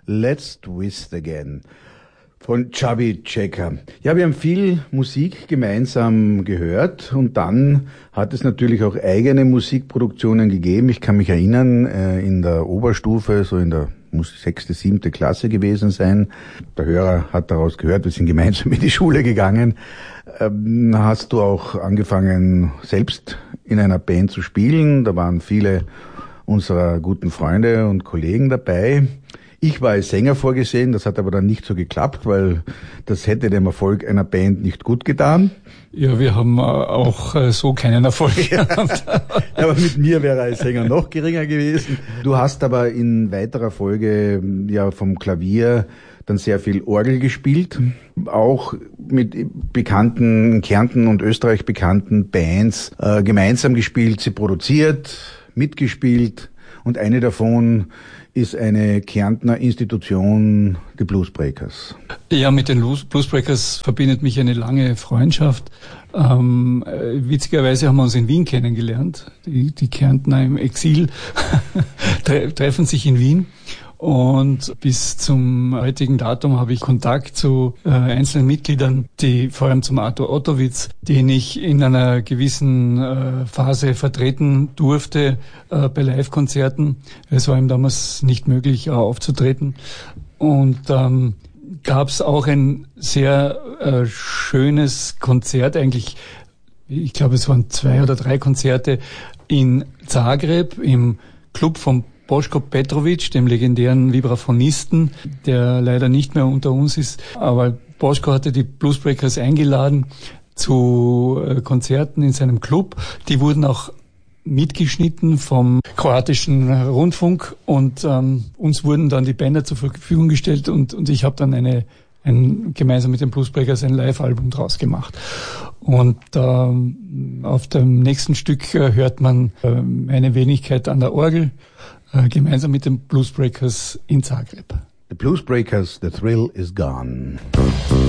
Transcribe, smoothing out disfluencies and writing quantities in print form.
Let's Twist Again von Chubby Checker. Ja, wir haben viel Musik gemeinsam gehört und dann hat es natürlich auch eigene Musikproduktionen gegeben. Ich kann mich erinnern, in der Oberstufe, so in der muss 6., 7. Klasse gewesen sein. Der Hörer hat daraus gehört, wir sind gemeinsam in die Schule gegangen. Hast du auch angefangen, selbst in einer Band zu spielen? Da waren viele unserer guten Freunde und Kollegen dabei. Ich war als Sänger vorgesehen, das hat aber dann nicht so geklappt, weil das hätte dem Erfolg einer Band nicht gut getan. Ja, wir haben auch so keinen Erfolg gehabt. Aber mit mir wäre er als Sänger noch geringer gewesen. Du hast aber in weiterer Folge ja vom Klavier dann sehr viel Orgel gespielt, auch mit bekannten, in Kärnten und Österreich bekannten Bands gemeinsam gespielt, sie produziert, mitgespielt und eine davon ist eine Kärntner Institution, die Bluesbreakers. Ja, mit den Bluesbreakers verbindet mich eine lange Freundschaft. Witzigerweise haben wir uns in Wien kennengelernt. Die Kärntner im Exil treffen sich in Wien. Und bis zum heutigen Datum habe ich Kontakt zu einzelnen Mitgliedern, die vor allem zum Arthur Ottowitz, den ich in einer gewissen Phase vertreten durfte bei Live-Konzerten. Es war ihm damals nicht möglich aufzutreten. Und gab es auch ein sehr schönes Konzert, eigentlich, ich glaube es waren 2 oder 3 Konzerte in Zagreb im Club von Boško Petrović, dem legendären Vibraphonisten, der leider nicht mehr unter uns ist. Aber Boško hatte die Bluesbreakers eingeladen zu Konzerten in seinem Club. Die wurden auch mitgeschnitten vom kroatischen Rundfunk und uns wurden dann die Bänder zur Verfügung gestellt und ich habe dann gemeinsam mit den Bluesbreakers ein Live-Album draus gemacht. Und auf dem nächsten Stück hört man eine Wenigkeit an der Orgel, gemeinsam mit den Bluesbreakers in Zagreb. The Bluesbreakers, the thrill is gone.